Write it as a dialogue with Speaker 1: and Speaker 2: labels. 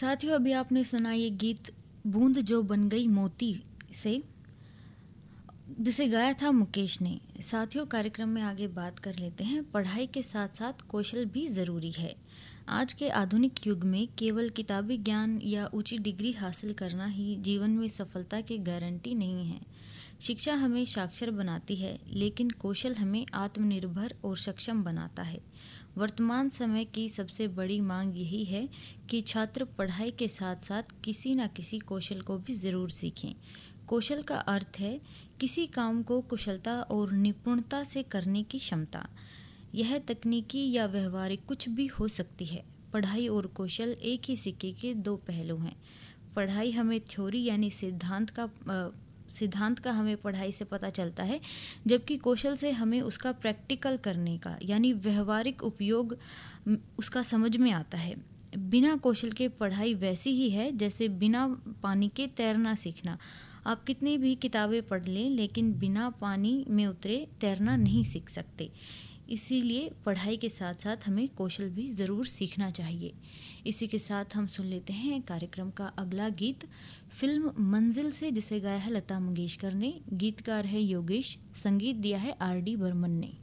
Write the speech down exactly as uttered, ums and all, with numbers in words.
Speaker 1: साथियों, अभी आपने सुना ये गीत बूंद जो बन गई मोती से, जिसे गाया था मुकेश ने। साथियों, कार्यक्रम में आगे बात कर लेते हैं। पढ़ाई के साथ साथ कौशल भी ज़रूरी है। आज के आधुनिक युग में केवल किताबी ज्ञान या ऊंची डिग्री हासिल करना ही जीवन में सफलता की गारंटी नहीं है। शिक्षा हमें साक्षर बनाती है, लेकिन कौशल हमें आत्मनिर्भर और सक्षम बनाता है। वर्तमान समय की सबसे बड़ी मांग यही है कि छात्र पढ़ाई के साथ साथ किसी न किसी कौशल को भी ज़रूर सीखें। कौशल का अर्थ है किसी काम को कुशलता और निपुणता से करने की क्षमता। यह तकनीकी या व्यवहारिक कुछ भी हो सकती है। पढ़ाई और कौशल एक ही सिक्के के दो पहलू हैं। पढ़ाई हमें थ्योरी यानी सिद्धांत का आ, सिद्धांत का हमें पढ़ाई से पता चलता है, जबकि कौशल से हमें उसका प्रैक्टिकल करने का यानी व्यवहारिक उपयोग उसका समझ में आता है। बिना कौशल के पढ़ाई वैसी ही है जैसे बिना पानी के तैरना सीखना। आप कितनी भी किताबें पढ़ लें, लेकिन बिना पानी में उतरे तैरना नहीं सीख सकते। इसीलिए पढ़ाई के साथ साथ हमें कौशल भी ज़रूर सीखना चाहिए। इसी के साथ हम सुन लेते हैं कार्यक्रम का अगला गीत फिल्म मंजिल से, जिसे गाया है लता मंगेशकर ने। गीतकार है योगेश, संगीत दिया है आर डी बर्मन ने।